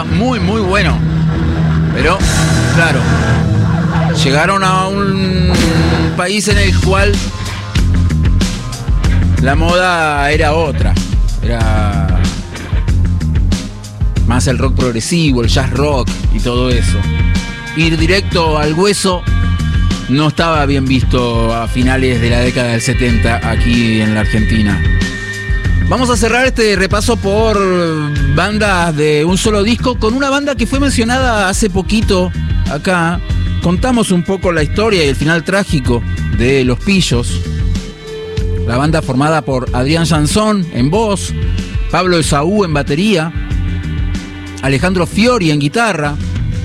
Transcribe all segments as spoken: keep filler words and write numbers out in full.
muy, muy bueno. Pero, claro, llegaron a un país en el cual la moda era otra. Era más el rock progresivo, el jazz rock y todo eso. Ir directo al hueso no estaba bien visto a finales de la década del setenta aquí en la Argentina. Vamos a cerrar este repaso por bandas de un solo disco con una banda que fue mencionada hace poquito acá. Contamos un poco la historia y el final trágico de Los Pillos. La banda formada por Adrián Sansón en voz, Pablo Esaú en batería, Alejandro Fiori en guitarra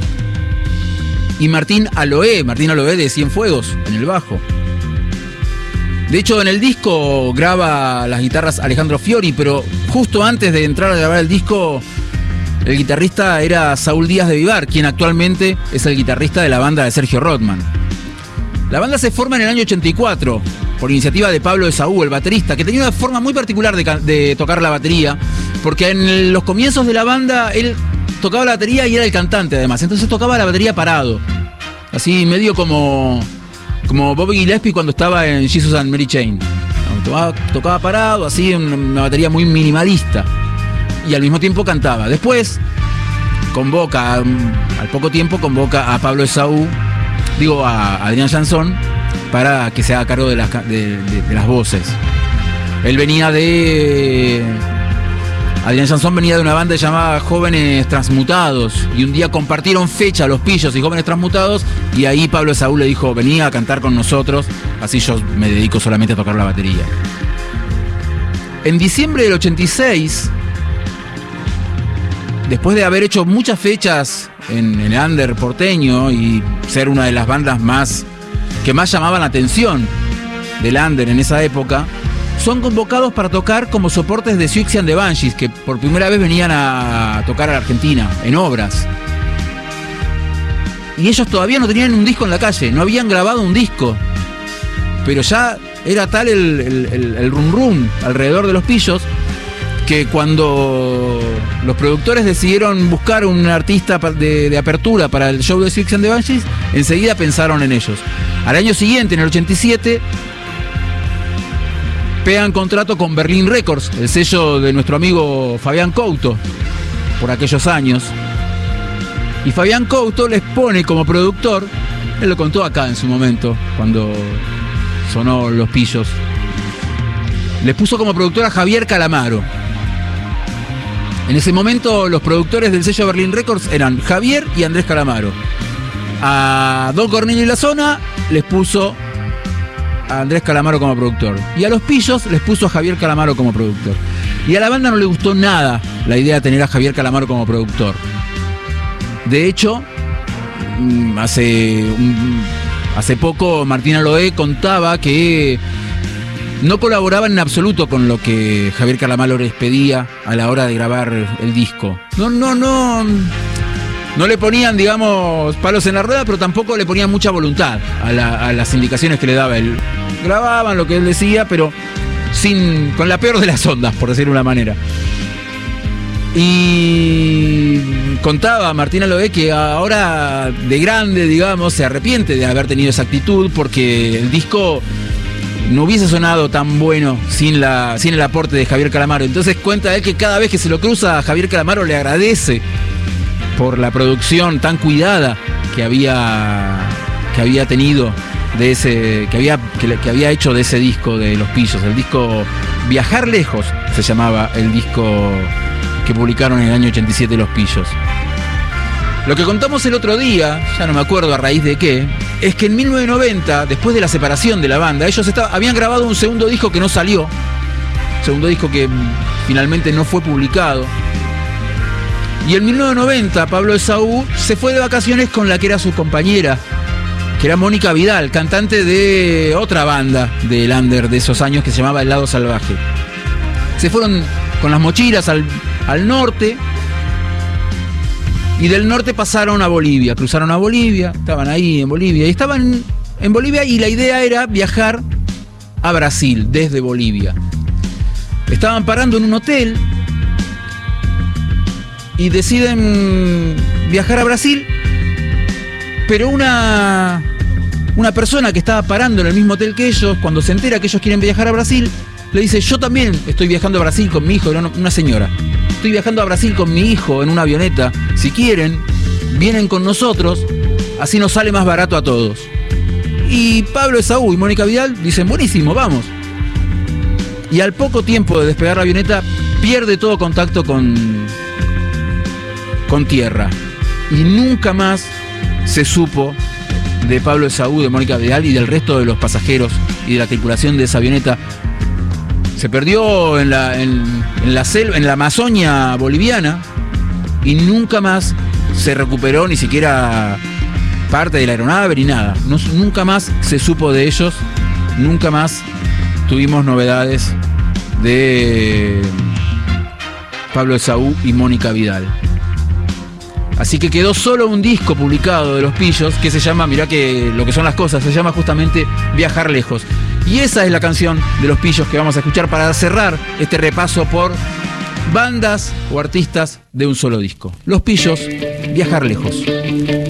y Martín Aloé, Martín Aloé de Cienfuegos en el bajo. De hecho, en el disco graba las guitarras Alejandro Fiori, pero justo antes de entrar a grabar el disco, el guitarrista era Saúl Díaz de Vivar, quien actualmente es el guitarrista de la banda de Sergio Rothman. La banda se forma en el año ochenta y cuatro, por iniciativa de Pablo Esaú, el baterista, que tenía una forma muy particular de, de tocar la batería, porque en los comienzos de la banda él tocaba la batería y era el cantante además, entonces tocaba la batería parado, así medio como... como Bobby Gillespie cuando estaba en Jesus and Mary Chain. Tocaba, tocaba parado, así, una batería muy minimalista. Y al mismo tiempo cantaba. Después convoca, al poco tiempo convoca a Pablo Esaú, digo a Adrián Sansón, para que se haga cargo de las, de, de, de las voces. Él venía de... Adrián Sansón venía de una banda llamada Jóvenes Transmutados, y un día compartieron fecha Los Pillos y Jóvenes Transmutados, y ahí Pablo Esaú le dijo: venía a cantar con nosotros, así yo me dedico solamente a tocar la batería. En diciembre del ochenta y seis, después de haber hecho muchas fechas en el under porteño y ser una de las bandas más que más llamaban la atención del under en esa época, son convocados para tocar como soportes de Siouxsie and the Banshees, que por primera vez venían a tocar a la Argentina, en obras. Y ellos todavía no tenían un disco en la calle, no habían grabado un disco. Pero ya era tal el, el, el, el rum rum alrededor de Los Pillos, que cuando los productores decidieron buscar un artista de, de apertura para el show de Siouxsie and the Banshees, enseguida pensaron en ellos. Al año siguiente, en el ochenta y siete... pegan contrato con Berlin Records, el sello de nuestro amigo Fabián Couto, por aquellos años. Y Fabián Couto les pone como productor, él lo contó acá en su momento, cuando sonó Los Pillos, les puso como productor a Javier Calamaro. En ese momento los productores del sello Berlin Records eran Javier y Andrés Calamaro. A Don Cornelio y la Zona les puso a Andrés Calamaro como productor, y a Los Pillos les puso a Javier Calamaro como productor. Y a la banda no le gustó nada la idea de tener a Javier Calamaro como productor. De hecho, hace, hace poco Martín Aloé contaba que no colaboraban en absoluto con lo que Javier Calamaro les pedía a la hora de grabar el disco. No, no, no... No le ponían, digamos, palos en la rueda, pero tampoco le ponían mucha voluntad a, la, a las indicaciones que le daba él. Grababan lo que él decía, pero sin, con la peor de las ondas, por decirlo de una manera. Y contaba Martín Aloé que ahora, de grande, digamos, se arrepiente de haber tenido esa actitud, porque el disco no hubiese sonado tan bueno sin, la, sin el aporte de Javier Calamaro. Entonces cuenta él que cada vez que se lo cruza a Javier Calamaro le agradece por la producción tan cuidada que había que había tenido de ese que había que, que había hecho de ese disco de Los Pillos, el disco Viajar Lejos se llamaba el disco que publicaron en el año ochenta y siete Los Pillos. Lo que contamos el otro día, ya no me acuerdo a raíz de qué, es que en mil novecientos noventa, después de la separación de la banda, ellos estaba, habían grabado un segundo disco que no salió, segundo disco que finalmente no fue publicado. Y en mil novecientos noventa Pablo Esaú se fue de vacaciones con la que era su compañera, que era Mónica Vidal, cantante de otra banda del under de esos años que se llamaba El Lado Salvaje. Se fueron con las mochilas al, al norte, y del norte pasaron a Bolivia, cruzaron a Bolivia, estaban ahí en Bolivia, y estaban en Bolivia y la idea era viajar a Brasil desde Bolivia. Estaban parando en un hotel y deciden viajar a Brasil, pero una, una persona que estaba parando en el mismo hotel que ellos, cuando se entera que ellos quieren viajar a Brasil, le dice: yo también estoy viajando a Brasil con mi hijo. Era una señora. Estoy viajando a Brasil con mi hijo en una avioneta. Si quieren, vienen con nosotros, así nos sale más barato a todos. Y Pablo Esaú y Mónica Vidal dicen: buenísimo, vamos. Y al poco tiempo de despegar la avioneta, pierde todo contacto con, con tierra. Y nunca más se supo de Pablo Esaú, de Mónica Vidal y del resto de los pasajeros y de la tripulación de esa avioneta. Se perdió en la, en, en la selva, en la Amazonia boliviana, y nunca más se recuperó ni siquiera parte de la aeronave ni nada. No, nunca más se supo de ellos, nunca más tuvimos novedades de Pablo Esaú y Mónica Vidal. Así que quedó solo un disco publicado de Los Pillos que se llama, mirá que lo que son las cosas, se llama justamente Viajar Lejos. Y esa es la canción de Los Pillos que vamos a escuchar para cerrar este repaso por bandas o artistas de un solo disco. Los Pillos, Viajar Lejos.